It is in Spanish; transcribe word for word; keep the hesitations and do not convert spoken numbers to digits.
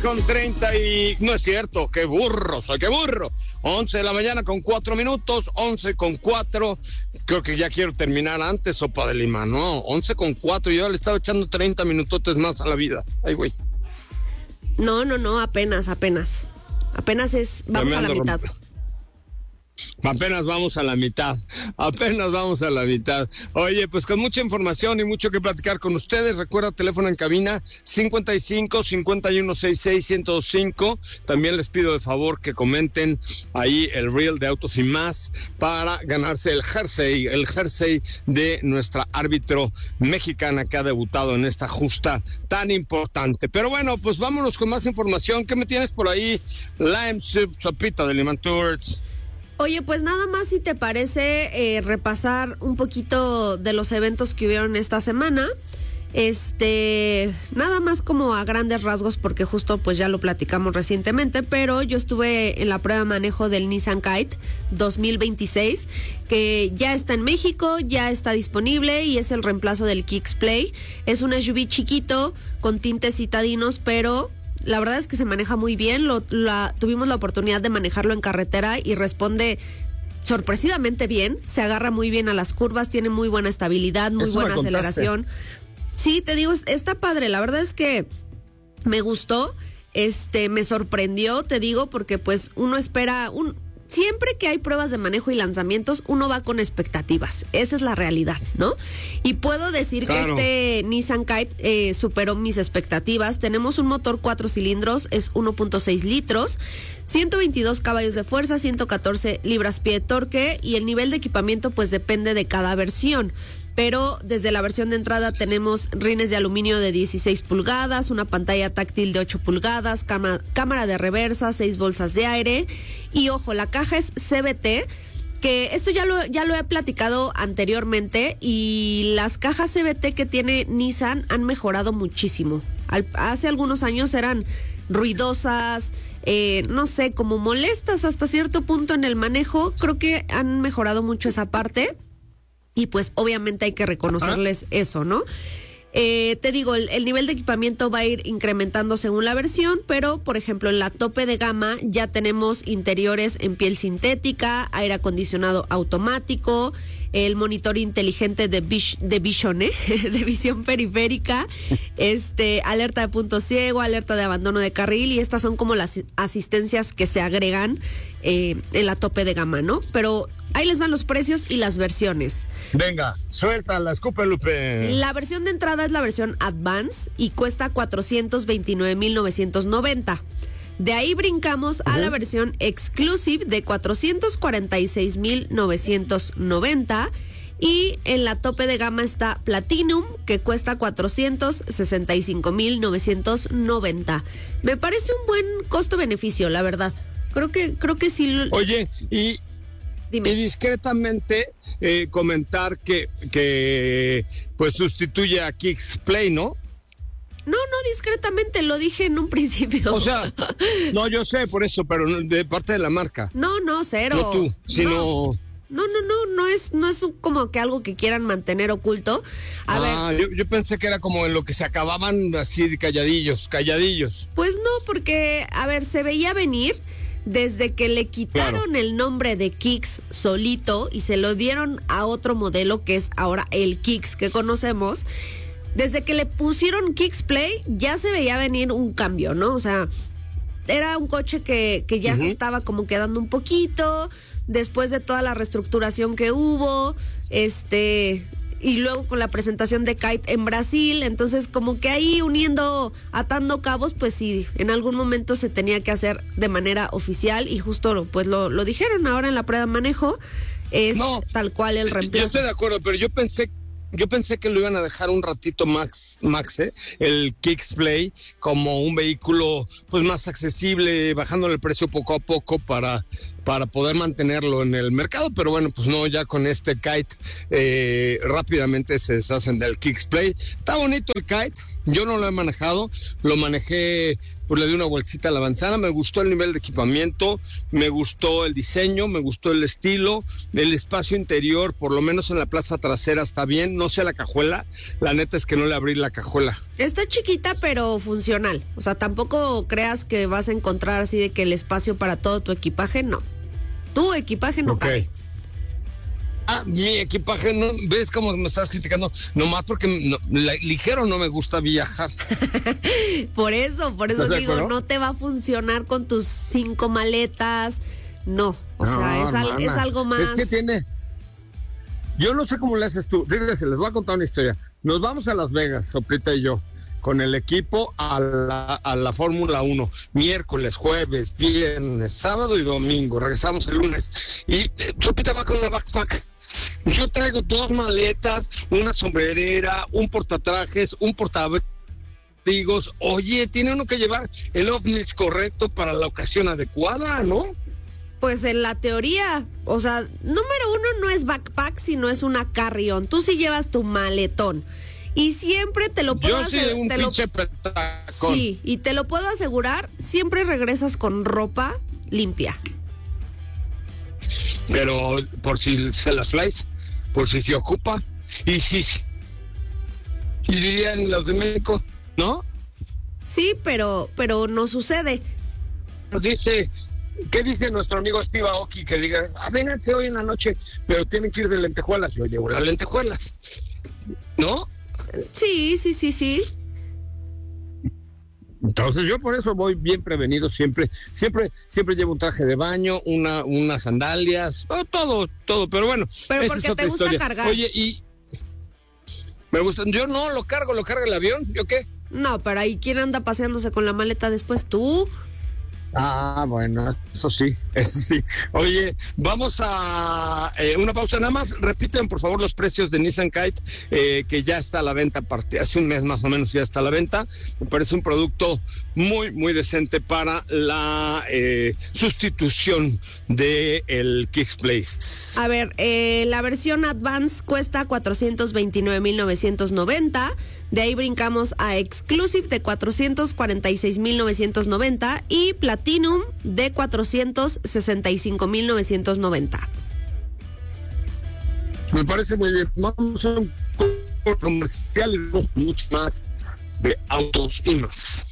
con treinta y... No es cierto, qué burro, soy qué burro. once de la mañana con cuatro minutos, once con cuatro. Creo que ya quiero terminar antes, sopa de lima, ¿no? once con cuatro, yo le estaba echando treinta minutotes más a la vida. Ay, güey. No, no, no, apenas, apenas. Apenas es, vamos a la mitad. Rompe. Apenas vamos a la mitad, apenas vamos a la mitad. Oye, pues con mucha información y mucho que platicar con ustedes. Recuerda, teléfono en cabina cincuenta y cinco, cincuenta y uno, sesenta y seis, ciento cinco. También les pido de favor que comenten ahí el reel de Autos y Más para ganarse el jersey, el jersey de nuestra árbitro mexicana que ha debutado en esta justa tan importante. Pero bueno, pues vámonos con más información. ¿Qué me tienes por ahí? Lime Soup, sopita de Limón Tours. Oye, pues nada más si te parece eh, repasar un poquito de los eventos que hubieron esta semana. Este, nada más como a grandes rasgos porque justo pues ya lo platicamos recientemente, pero yo estuve en la prueba de manejo del Nissan Kite dos mil veintiséis, que ya está en México, ya está disponible y es el reemplazo del Kicks Play. Es un S U V chiquito con tintes citadinos, pero la verdad es que se maneja muy bien. Lo, la, tuvimos la oportunidad de manejarlo en carretera y responde sorpresivamente bien. Se agarra muy bien a las curvas, tiene muy buena estabilidad, muy Eso buena me aceleración. Sí, te digo, está padre. La verdad es que me gustó, este, me sorprendió, te digo, porque pues uno espera un... Siempre que hay pruebas de manejo y lanzamientos, uno va con expectativas. Esa es la realidad, ¿no? Y puedo decir claro. que este Nissan Kite eh, superó mis expectativas. Tenemos un motor cuatro cilindros, es uno punto seis litros, ciento veintidós caballos de fuerza, ciento catorce libras-pie de torque, y el nivel de equipamiento pues depende de cada versión. Pero desde la versión de entrada tenemos rines de aluminio de dieciséis pulgadas, una pantalla táctil de ocho pulgadas, cama, cámara de reversa, seis bolsas de aire. Y ojo, la caja es C V T, que esto ya lo, ya lo he platicado anteriormente, y las cajas C V T que tiene Nissan han mejorado muchísimo. Al, hace algunos años eran ruidosas, eh, no sé, como molestas hasta cierto punto en el manejo. Creo que han mejorado mucho esa parte. Y pues obviamente hay que reconocerles ¿Ah? eso, ¿no? Eh, te digo, el, el nivel de equipamiento va a ir incrementando según la versión, pero por ejemplo en la tope de gama ya tenemos interiores en piel sintética, aire acondicionado automático, el monitor inteligente de, vis, de Vision, ¿eh? de visión periférica, este, alerta de punto ciego, alerta de abandono de carril, y estas son como las asistencias que se agregan eh, en la tope de gama, ¿no? Pero ahí les van los precios y las versiones. Venga, suéltala, escupe, Lupe. La versión de entrada es la versión Advance y cuesta cuatrocientos veintinueve mil novecientos noventa. De ahí brincamos uh-huh. a la versión Exclusive de cuatrocientos cuarenta y seis mil novecientos noventa. Y en la tope de gama está Platinum, que cuesta cuatrocientos sesenta y cinco mil novecientos noventa. Me parece un buen costo-beneficio, la verdad. Creo que, creo que sí. Oye, y... Dime. Y discretamente eh, comentar que, que pues sustituye a Kicks Play, ¿no? No, no discretamente, lo dije en un principio. O sea, no, yo sé por eso, pero de parte de la marca. No, no, cero. No tú, sino... No. No, no, no, no es, no es como que algo que quieran mantener oculto. A ah, ver. Yo, yo pensé que era como en lo que se acababan así calladillos, calladillos. Pues no, porque, a ver, se veía venir desde que le quitaron claro. el nombre de Kicks solito y se lo dieron a otro modelo que es ahora el Kicks que conocemos. Desde que le pusieron Kicks Play ya se veía venir un cambio, ¿no? O sea, era un coche que, que ya uh-huh. se estaba como quedando un poquito después de toda la reestructuración que hubo, este... y luego con la presentación de Kite en Brasil, entonces como que ahí uniendo, atando cabos, pues sí, en algún momento se tenía que hacer de manera oficial y justo pues lo, lo dijeron ahora en la prueba de manejo, es no, tal cual el reemplazo. Yo estoy de acuerdo, pero yo pensé Yo pensé que lo iban a dejar un ratito Max, Max, ¿eh? el Kicks Play, como un vehículo pues más accesible, bajándole el precio poco a poco para, para poder mantenerlo en el mercado, pero bueno, pues no, ya con este kite eh, rápidamente se deshacen del Kickplay. Está bonito el kite, yo no lo he manejado, lo manejé, pues le di una vueltita a la manzana, me gustó el nivel de equipamiento, me gustó el diseño, me gustó el estilo, el espacio interior, por lo menos en la plaza trasera está bien, no sé la cajuela, la neta es que no le abrí la cajuela. Está chiquita pero funcional, o sea, tampoco creas que vas a encontrar así de que el espacio para todo tu equipaje, no. Tu equipaje no Okay. cabe. Ah, mi equipaje, no, ¿ves cómo me estás criticando? Nomás porque no, la, ligero no me gusta viajar. Por eso, por eso digo, acuerdo? No te va a funcionar con tus cinco maletas, no, o no, sea, es, al, es algo más. Es que tiene, yo no sé cómo le haces tú, fíjense, les voy a contar una historia. Nos vamos a Las Vegas, Soplita y yo, con el equipo a la, a la Fórmula uno, miércoles, jueves, viernes, sábado y domingo, regresamos el lunes, y eh, Soplita va con la backpack. Yo traigo dos maletas, una sombrerera, un portatrajes, un portaabrigos. Oye, tiene uno que llevar el ovnis correcto para la ocasión adecuada, ¿no? Pues en la teoría, o sea, número uno no es backpack, sino es una carry-on. Tú sí llevas tu maletón. Y siempre te lo puedo asegurar. Yo sí, un te pinche lo... petacón. Sí, y te lo puedo asegurar, siempre regresas con ropa limpia. Pero por si se las flies, por si se ocupa, y si, y dirían los de México, ¿no? Sí, pero, pero no sucede. Nos dice, ¿qué dice nuestro amigo Steve Aoki? Que diga, ah, vénganse hoy en la noche, pero tienen que ir de lentejuelas. Yo llevo las lentejuelas, ¿no? Sí, sí, sí, sí. Entonces yo por eso voy bien prevenido siempre, siempre, siempre llevo un traje de baño, una, unas sandalias, todo, todo, todo, pero bueno, pero esa porque es otra te gusta historia. Cargar. Oye, y me gusta, yo no lo cargo, lo carga el avión, ¿yo qué? No, pero ahí quién anda paseándose con la maleta después, tú. Ah, bueno, eso sí, eso sí. Oye, vamos a eh, una pausa nada más. Repiten, por favor, los precios de Nissan Kite, eh, que ya está a la venta, hace un mes más o menos ya está a la venta. Me parece un producto muy, muy decente para la eh, sustitución de el Kickplay. A ver, eh, la versión Advance cuesta cuatrocientos veintinueve mil novecientos noventa. De ahí brincamos a Exclusive de cuatrocientos cuarenta y seis mil novecientos noventa y Platinum de cuatrocientos sesenta y cinco mil novecientos noventa. Me parece muy bien. Vamos a un comercial y vamos mucho más de autos y más.